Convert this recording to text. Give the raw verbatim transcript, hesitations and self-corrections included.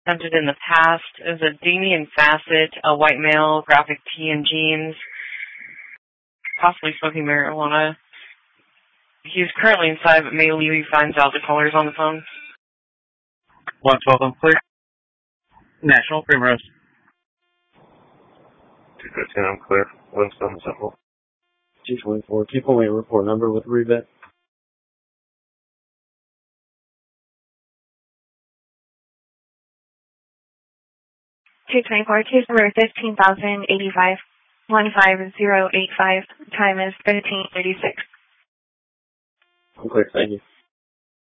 attempted in the past. It was a Damien Fassett, a white male, graphic tee and jeans, possibly smoking marijuana. He's currently inside, but may leave. He finds out the caller's on the phone. one twelve, I'm clear. National Primrose. two fifteen, I'm clear. one seven Central. two twenty-four, keep only a report number with rebit. two twenty-four, case number fifteen thousand eighty-five, one five zero eight five, time is thirteen thirty-six. I'm clear, thank you.